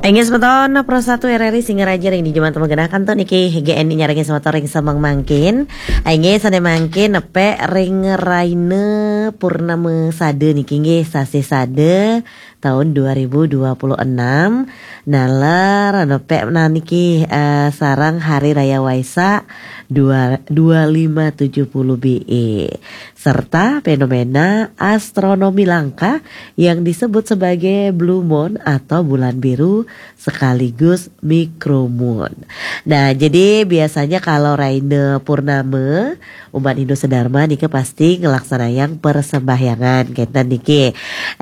Engges beton pro 1 RRI Singaraja ring di Jumat menggenakan tuh niki GN nyaringin sama ring samang mangkin. Engges sane mangkin nepe ring raine purnama sade niki nggih sase sade tahun 2026 nalar nepe niki sarang hari raya Waisak 2570 BE serta fenomena astronomi langka yang disebut sebagai blue moon atau bulan biru sekaligus micromoon. Nah, jadi biasanya kalau Raine Purnama umat Hindu Sedharma niki pasti ngelaksanakan persembahyangan kita niki.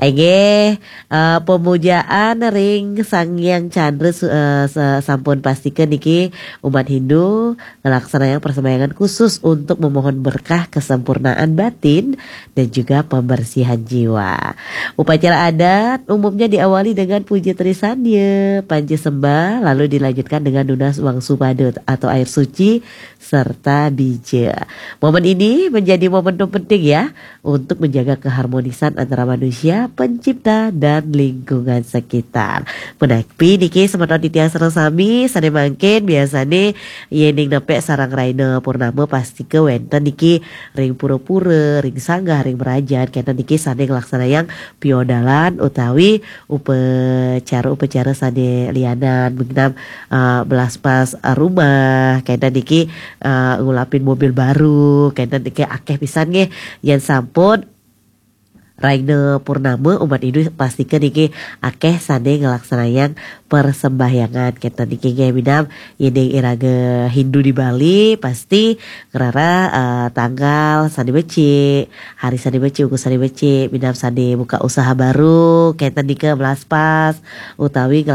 Pemujaan ring Sang Hyang Chandra sampun pastikan niki umat Hindu ngelaksanakan persembahyangan khusus untuk memohon berkah kesempurnaan batin dan juga pembersihan jiwa. Upacara adat umumnya diawali dengan puji trisanya, panji sembah, lalu dilanjutkan dengan lunas wangsu padet atau air suci serta bija. Momen ini menjadi momentum penting ya untuk menjaga keharmonisan antara manusia, pencipta dan lingkungan sekitar. Menapi niki semeton titiang sareng sami sane mangkin biasane yening nepek sarang Raine Purnama pasti ke wenten niki ring pura-pura, ring sanggah, ring berajan kenten niki sane ngelaksanakan piodalan utawi upacara sane lianan menginap belas pas rumah kenten niki ngulapin mobil baru kenten niki akeh pisan nggih yen sampun Raine Purnama umat Hindu pastikan niki akeh sane ngelaksanakan persembahyangan kita niki nggih minam yening iraga Hindu di Bali pasti ngerara tanggal sane beci hari sane beci uku sane beci minam sane buka usaha baru kita niki belas pas utawi